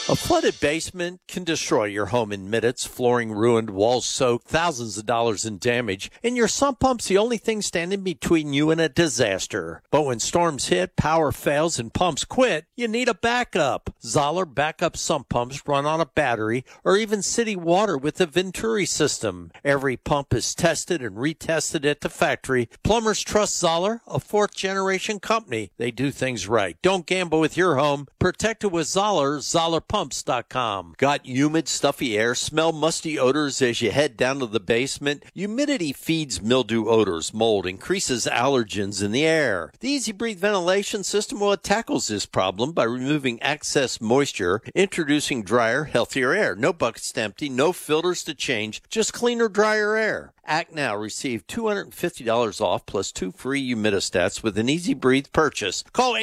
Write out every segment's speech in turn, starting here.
A flooded basement can destroy your home in minutes, flooring ruined, walls soaked, thousands of dollars in damage, and your sump pump's the only thing standing between you and a disaster. But when storms hit, power fails, and pumps quit, you need a backup. Zoller backup sump pumps run on a battery or even city water with the Venturi system. Every pump is tested and retested at the factory. Plumbers trust Zoller, a fourth-generation company. They do things right. Don't gamble with your home. Protect it with Zoller, ZollerPumps.com. Got humid, stuffy air, smell musty odors as you head down to the basement? Humidity feeds mildew odors, mold, increases allergens in the air. The Easy Breathe ventilation system tackles this problem by removing excess moisture, introducing drier, healthier air. No buckets to empty, no filters to change, just cleaner, drier air. Act now. Receive $250 off plus 2 free humidistats with an Easy Breathe purchase. Call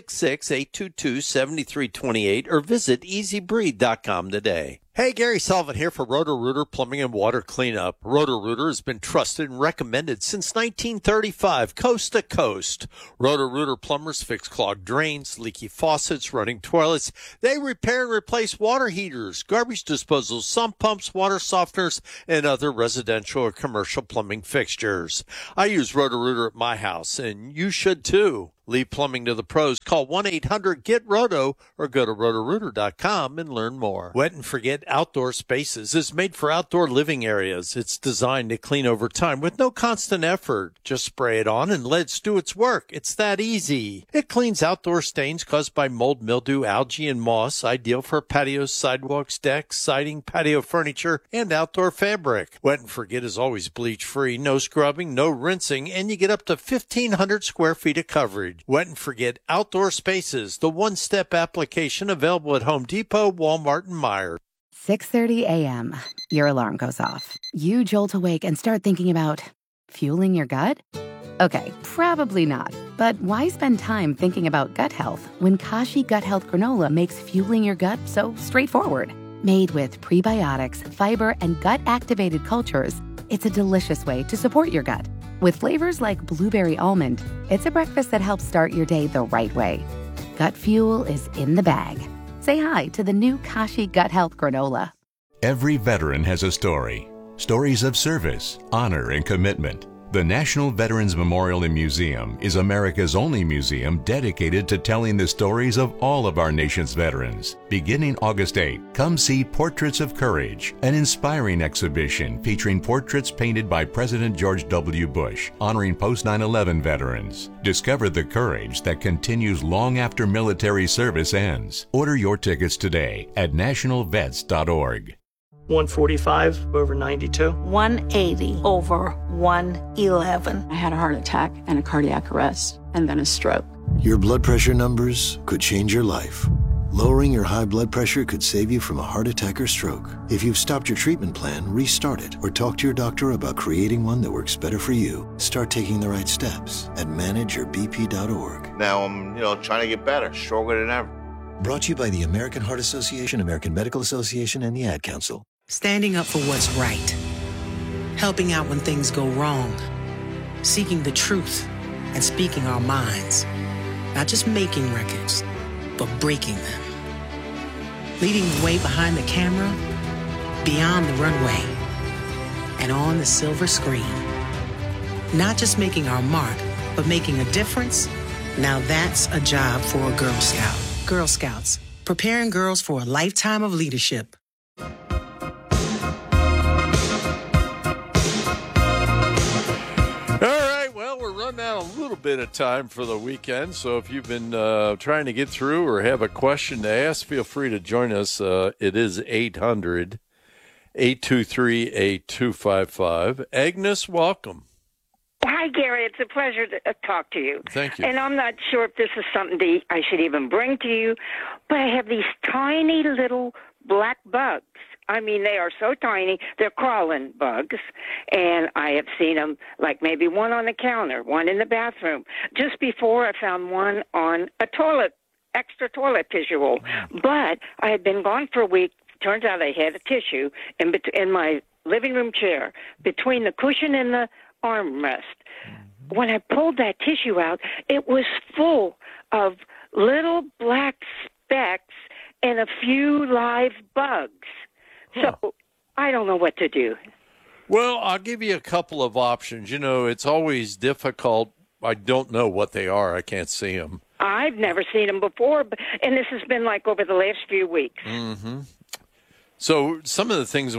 866-822-7328 or visit EasyBreathe.com today. Hey, Gary Sullivan here for Roto-Rooter Plumbing and Water Cleanup. Roto-Rooter has been trusted and recommended since 1935, coast to coast. Roto-Rooter plumbers fix clogged drains, leaky faucets, running toilets. They repair and replace water heaters, garbage disposals, sump pumps, water softeners, and other residential or commercial plumbing fixtures. I use Roto-Rooter at my house, and you should too. Leave plumbing to the pros. Call 1-800-GET-ROTO or go to rotorooter.com and learn more. Wet and Forget Outdoor Spaces is made for outdoor living areas. It's designed to clean over time with no constant effort. Just spray it on and let it do its work. It's that easy. It cleans outdoor stains caused by mold, mildew, algae, and moss. Ideal for patios, sidewalks, decks, siding, patio furniture, and outdoor fabric. Wet and Forget is always bleach-free, no scrubbing, no rinsing, and you get up to 1,500 square feet of coverage. Wet and Forget Outdoor Spaces, the one-step application available at Home Depot, Walmart, and Meijer. 6:30 a.m. Your alarm goes off. You jolt awake and start thinking about fueling your gut? Okay, probably not. But why spend time thinking about gut health when Kashi Gut Health Granola makes fueling your gut so straightforward? Made with prebiotics, fiber, and gut-activated cultures, it's a delicious way to support your gut. With flavors like blueberry almond, it's a breakfast that helps start your day the right way. Gut fuel is in the bag. Say hi to the new Kashi Gut Health Granola. Every veteran has a story. Stories of service, honor, and commitment. The National Veterans Memorial and Museum is America's only museum dedicated to telling the stories of all of our nation's veterans. Beginning August 8, come see Portraits of Courage, an inspiring exhibition featuring portraits painted by President George W. Bush, honoring post-9/11 veterans. Discover the courage that continues long after military service ends. Order your tickets today at nationalvets.org. 145 over 92. 180 over 111. I had a heart attack and a cardiac arrest and then a stroke. Your blood pressure numbers could change your life. Lowering your high blood pressure could save you from a heart attack or stroke. If you've stopped your treatment plan, restart it or talk to your doctor about creating one that works better for you. Start taking the right steps at manageyourbp.org. Now I'm, trying to get better, stronger than ever. Brought to you by the American Heart Association, American Medical Association, and the Ad Council. Standing up for what's right. Helping out when things go wrong. Seeking the truth and speaking our minds. Not just making records, but breaking them. Leading the way behind the camera, beyond the runway, and on the silver screen. Not just making our mark, but making a difference. Now that's a job for a Girl Scout. Girl Scouts, preparing girls for a lifetime of leadership. Run out a little bit of time for the weekend, so if you've been trying to get through or have a question to ask, feel free to join us. It is 800-823-8255. Agnes, welcome. Hi, Gary. It's a pleasure to talk to you. Thank you. And I'm not sure if this is something I should even bring to you, but I have these tiny little black bugs. I mean, they are so tiny, they're crawling bugs, and I have seen them, like maybe one on the counter, one in the bathroom. Just before, I found one on a extra toilet tissue roll. But I had been gone for a week. Turns out I had a tissue in my living room chair between the cushion and the armrest. When I pulled that tissue out, it was full of little black specks, and and a few live bugs. So I don't know what to do. Well, I'll give you a couple of options. You know, it's always difficult. I don't know what they are. I can't see them. I've never seen them before, and this has been like over the last few weeks. Mm-hmm. So some of the things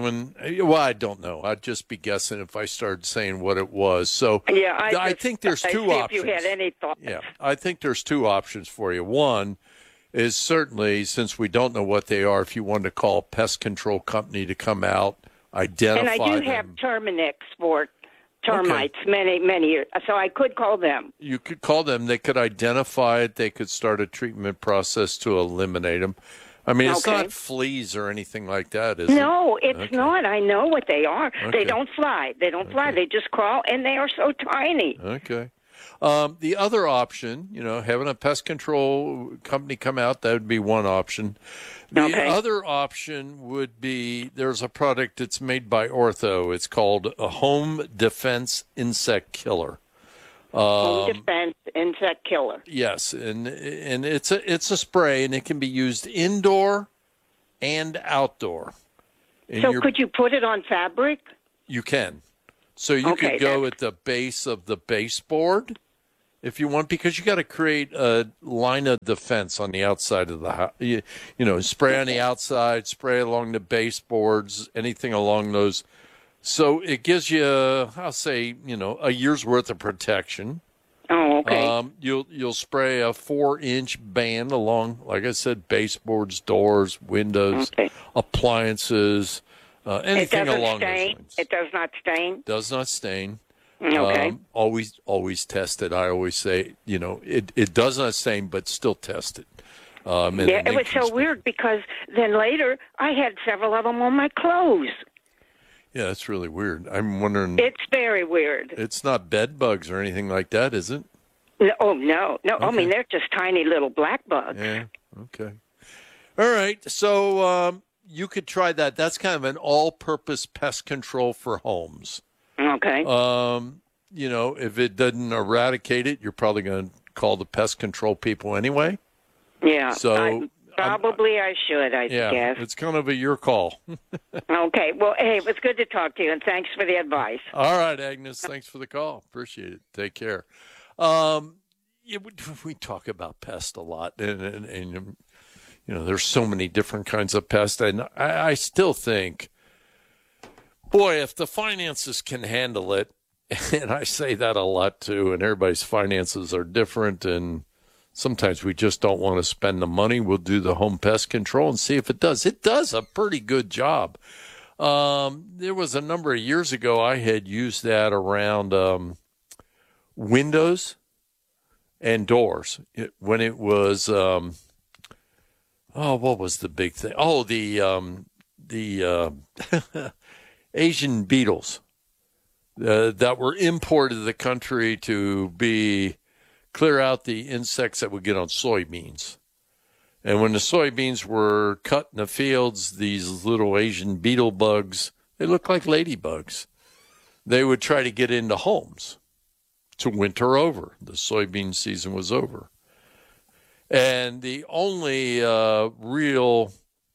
I don't know. I'd just be guessing if I started saying what it was. So yeah, I think there's two options. If you had any thoughts. Yeah, I think there's two options for you. One is certainly, since we don't know what they are, if you wanted to call a pest control company to come out, identify them. And I do have Terminix for termites, many years, so I could call them. You could call them. They could identify it. They could start a treatment process to eliminate them. I mean, it's not fleas or anything like that, is it? No, it's not. I know what they are. They don't fly. They don't fly. They just crawl, and they are so tiny. Okay. The other option, having a pest control company come out, that would be one option. The other option would be there's a product that's made by Ortho. It's called a Home Defense Insect Killer. Home Defense Insect Killer. Yes, and it's a spray, and it can be used indoor and outdoor. So could you put it on fabric? You can. So you could go at the base of the baseboard if you want, because you got to create a line of defense on the outside of the house. Spray on the outside, spray along the baseboards, anything along those. So it gives you, I'll say, a year's worth of protection. Oh, okay. You'll spray a 4-inch band along, like I said, baseboards, doors, windows, appliances, anything along those lines. It does not stain? Does not stain. Okay. Always test it. I always say, it does not stain, but still test it. It was so weird because then later I had several of them on my clothes. Yeah, that's really weird. I'm wondering. It's very weird. It's not bed bugs or anything like that, is it? Oh, no. Okay. I mean, they're just tiny little black bugs. Yeah, okay. All right, so you could try that. That's kind of an all-purpose pest control for homes. Okay. If it doesn't eradicate it, you're probably going to call the pest control people anyway. Yeah. So I should, I guess. It's kind of your call. Okay. Well, hey, it was good to talk to you, and thanks for the advice. All right, Agnes. Thanks for the call. Appreciate it. Take care. We talk about pests a lot, and there's so many different kinds of pests, and I still think, boy, if the finances can handle it, and I say that a lot too, and everybody's finances are different, and sometimes we just don't want to spend the money. We'll do the home pest control and see if it does. It does a pretty good job. There was a number of years ago I had used that around windows and doors when it was what was the big thing? Oh, the Asian beetles that were imported to the country to clear out the insects that would get on soybeans. And when the soybeans were cut in the fields, these little Asian beetle bugs, they look like ladybugs. They would try to get into homes to winter over. The soybean season was over. And the only real,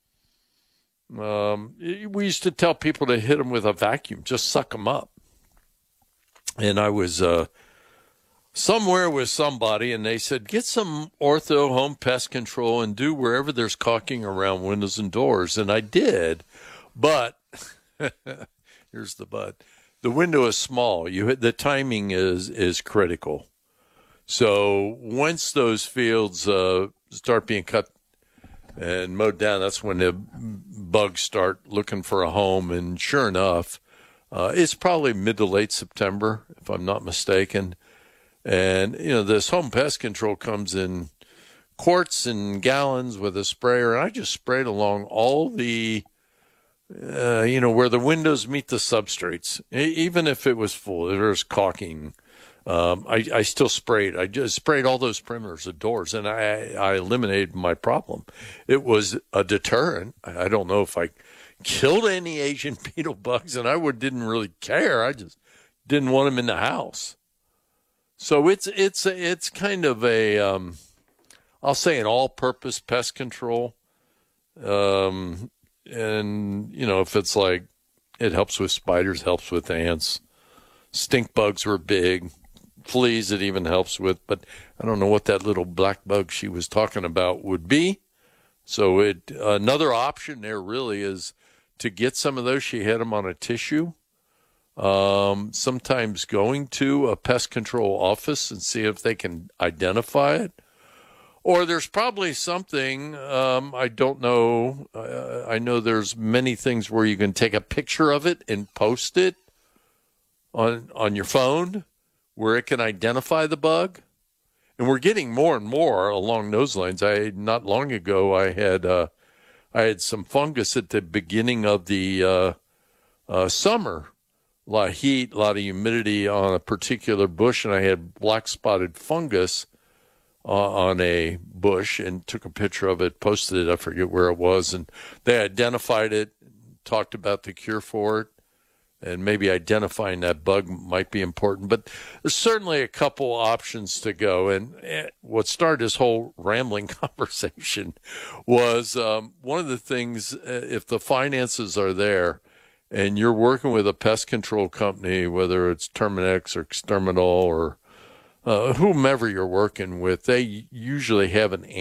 we used to tell people to hit them with a vacuum, just suck them up. And I was somewhere with somebody, and they said, get some Ortho home pest control and do wherever there's caulking around windows and doors. And I did, but here's the but. The window is small. The timing is critical. So once those fields start being cut and mowed down, that's when the bugs start looking for a home. And sure enough, it's probably mid to late September, if I'm not mistaken. And, this home pest control comes in quarts and gallons with a sprayer. And I just sprayed along all the, where the windows meet the substrates. Even if it was full, if there was caulking, I still sprayed. I just sprayed all those perimeters of doors, and I eliminated my problem. It was a deterrent. I don't know if I killed any Asian beetle bugs, and I didn't really care. I just didn't want them in the house. So it's kind of a, I'll say an all-purpose pest control. And, if it's like, it helps with spiders, helps with ants. Stink bugs were big. Fleas it even helps with, but I don't know what that little black bug she was talking about would be. So another option there really is to get some of those. She had them on a tissue. Sometimes going to a pest control office and see if they can identify it. Or there's probably something, I don't know. I know there's many things where you can take a picture of it and post it on your phone, where it can identify the bug. And we're getting more and more along those lines. Not long ago, I had some fungus at the beginning of the summer. A lot of heat, a lot of humidity on a particular bush, and I had black spotted fungus on a bush, and took a picture of it, posted it. I forget where it was, and they identified it, talked about the cure for it. And maybe identifying that bug might be important. But there's certainly a couple options to go. And what started this whole rambling conversation was one of the things, if the finances are there and you're working with a pest control company, whether it's Terminix or Exterminal or whomever you're working with, they usually have an